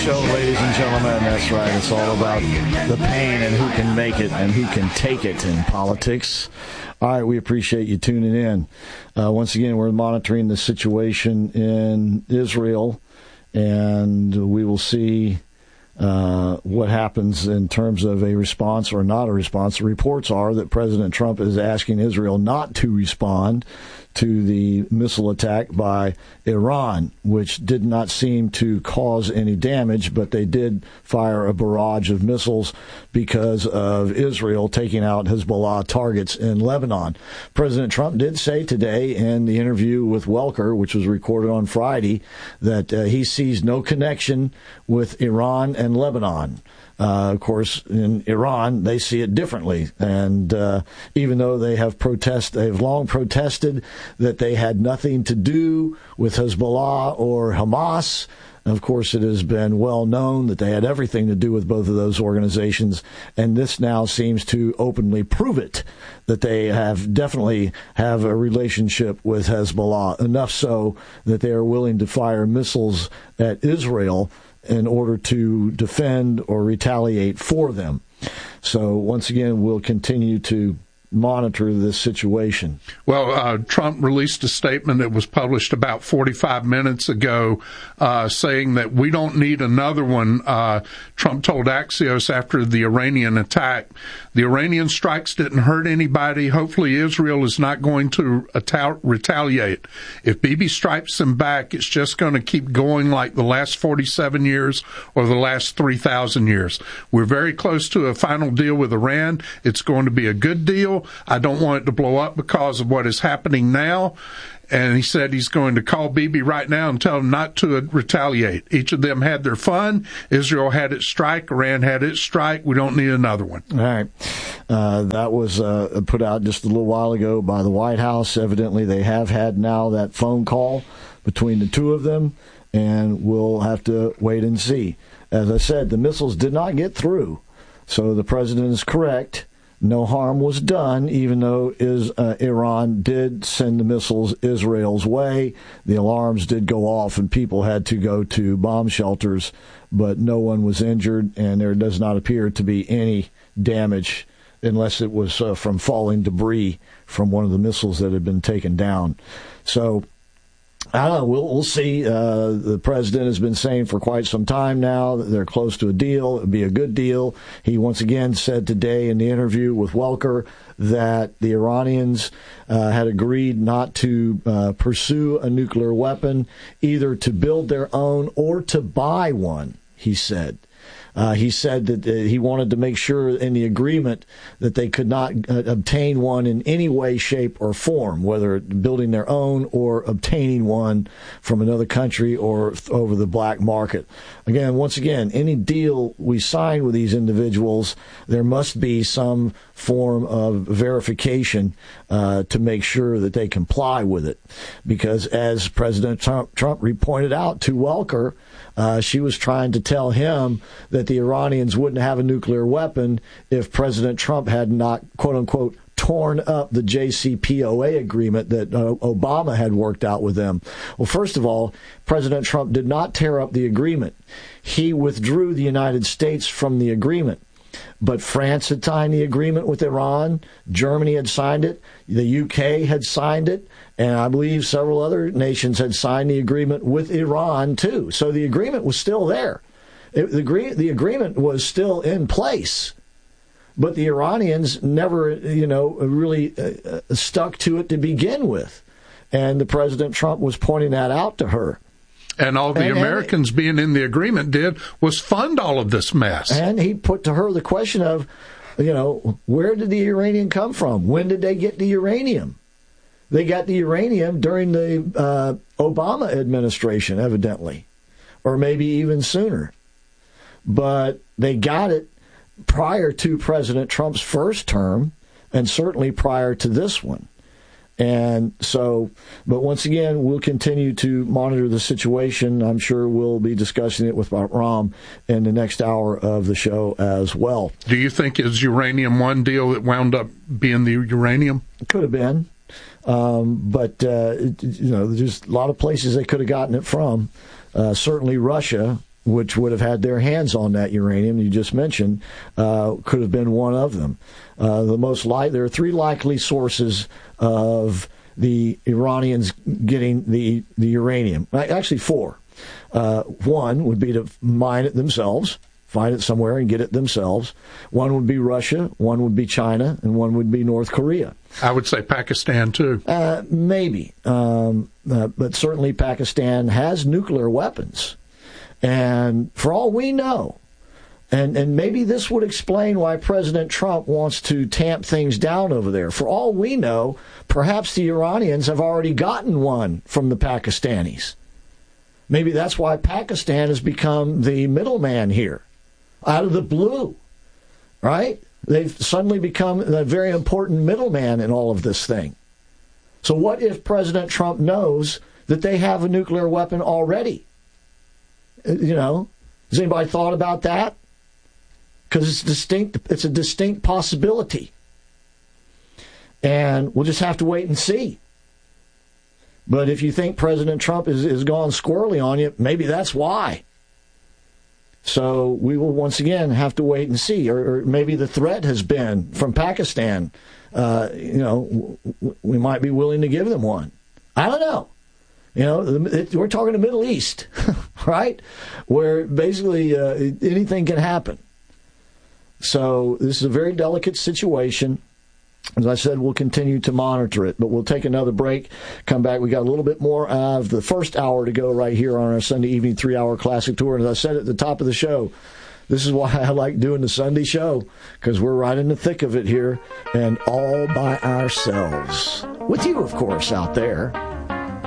show, ladies and gentlemen. That's right. It's all about the pain and who can make it and who can take it in politics. All right, we appreciate you tuning in. Once again, we're monitoring the situation in Israel, and we will see what happens in terms of a response or not a response. The reports are that President Trump is asking Israel not to respond to the missile attack by Iran, which did not seem to cause any damage, but they did fire a barrage of missiles because of Israel taking out Hezbollah targets in Lebanon. President Trump did say today in the interview with Welker, which was recorded on Friday, that he sees no connection with Iran and Lebanon. Of course, in Iran, they see it differently. And even though they have long protested that they had nothing to do with Hezbollah or Hamas, of course, it has been well known that they had everything to do with both of those organizations. And this now seems to openly prove it, that they definitely have a relationship with Hezbollah, enough so that they are willing to fire missiles at Israel in order to defend or retaliate for them. So once again, we'll continue to monitor this situation. Well, Trump released a statement that was published about 45 minutes ago saying that we don't need another one. Trump told Axios after the Iranian attack, the Iranian strikes didn't hurt anybody. Hopefully Israel is not going to retaliate. If Bibi strikes them back, it's just going to keep going like the last 47 years or the last 3,000 years. We're very close to a final deal with Iran. It's going to be a good deal. I don't want it to blow up because of what is happening now. And he said he's going to call Bibi right now and tell him not to retaliate. Each of them had their fun. Israel had its strike. Iran had its strike. We don't need another one. All right. That was put out just a little while ago by the White House. Evidently, they have had now that phone call between the two of them, and we'll have to wait and see. As I said, the missiles did not get through. So the president is correct. No harm was done, even though Iran did send the missiles Israel's way. The alarms did go off, and people had to go to bomb shelters, but no one was injured, and there does not appear to be any damage, unless it was from falling debris from one of the missiles that had been taken down. So I don't know. We'll see. The president has been saying for quite some time now that they're close to a deal. It would be a good deal. He once again said today in the interview with Welker that the Iranians had agreed not to pursue a nuclear weapon, either to build their own or to buy one, he said. He said that he wanted to make sure in the agreement that they could not obtain one in any way, shape, or form, whether building their own or obtaining one from another country or over the black market. Again, once again, any deal we sign with these individuals, there must be some form of verification to make sure that they comply with it. Because as President Trump pointed out to Welker, she was trying to tell him that the Iranians wouldn't have a nuclear weapon if President Trump had not, quote unquote, torn up the JCPOA agreement that Obama had worked out with them. Well, first of all, President Trump did not tear up the agreement. He withdrew the United States from the agreement. But France had signed the agreement with Iran. Germany had signed it. The UK had signed it. And I believe several other nations had signed the agreement with Iran, too. So the agreement was still there. The agreement was still in place. But the Iranians never, really stuck to it to begin with. And the President Trump was pointing that out to her. And all the Americans being in the agreement did was fund all of this mess. And he put to her the question of, where did the uranium come from? When did they get the uranium? They got the uranium during the Obama administration, evidently, or maybe even sooner. But they got it prior to President Trump's first term, and certainly prior to this one. And so, but once again, we'll continue to monitor the situation. I'm sure we'll be discussing it with Ram in the next hour of the show as well. Do you think it's uranium one deal that wound up being the uranium? It could have been. But there's a lot of places they could have gotten it from. Certainly Russia which would have had their hands on that uranium you just mentioned, could have been one of them. There are three likely sources of the Iranians getting the uranium. Actually, four. One would be to mine it themselves, find it somewhere and get it themselves. One would be Russia, one would be China, and one would be North Korea. I would say Pakistan, too. Maybe. But certainly Pakistan has nuclear weapons. And for all we know, and maybe this would explain why President Trump wants to tamp things down over there. For all we know, perhaps the Iranians have already gotten one from the Pakistanis. Maybe that's why Pakistan has become the middleman here, out of the blue, right? They've suddenly become a very important middleman in all of this thing. So what if President Trump knows that they have a nuclear weapon already? Has anybody thought about that? Because it's a distinct possibility. And we'll just have to wait and see. But if you think President Trump is gone squirrely on you, maybe that's why. So we will once again have to wait and see. Or maybe the threat has been from Pakistan. We might be willing to give them one. I don't know. We're talking the Middle East, right? Where basically anything can happen. So this is a very delicate situation. As I said, we'll continue to monitor it, but we'll take another break, come back. We got a little bit more of the first hour to go right here on our Sunday evening 3-hour classic tour. And as I said at the top of the show, this is why I like doing the Sunday show, because we're right in the thick of it here and all by ourselves. With you, of course, out there.